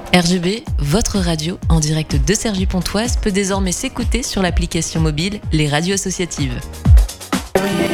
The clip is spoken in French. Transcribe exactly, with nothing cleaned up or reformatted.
R G B, votre radio en direct de Cergy-Pontoise peut désormais s'écouter sur l'application mobile Les Radios Associatives.